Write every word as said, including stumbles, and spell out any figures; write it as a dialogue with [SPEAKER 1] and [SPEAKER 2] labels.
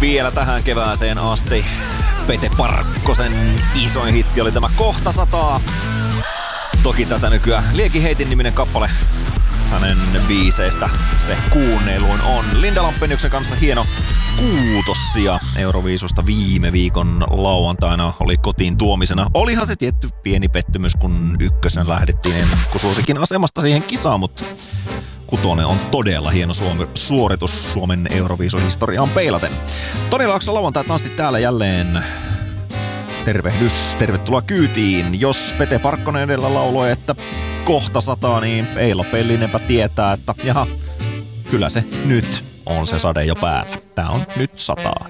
[SPEAKER 1] vielä tähän kevääseen asti. Pete Parkkosen isoin hitti oli tämä Kohta sataa. Toki tätä nykyään Liekin heitin niminen kappale hänen biiseistä se kuunnelluin on. Linda Lampeniuksen kanssa hieno kuutossia Euroviisusta viime viikon lauantaina oli kotiin tuomisena. Olihan se tietty pieni pettymys, kun ykkösen lähdettiin ennakkosuosikin asemasta siihen kisaan, mutta kutonen on todella hieno Suomi, suoritus Suomen Euroviisuhistoriaan peilaten. Toni Laakson lauantai tanssit täällä jälleen. Tervehdys, tervetuloa kyytiin. Jos Pete Parkkonen edellä lauloi, että kohta sataa, niin Eila Pellinenpä tietää, että jaha, kyllä se nyt on se sade jo päällä. Tää on nyt sataa.